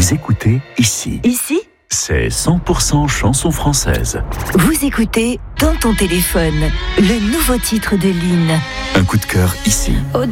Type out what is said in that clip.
Vous écoutez ici. Ici, C'est 100% chanson française. vous écoutez Dans ton téléphone, le nouveau titre de Lynn. Un coup de cœur ici. Au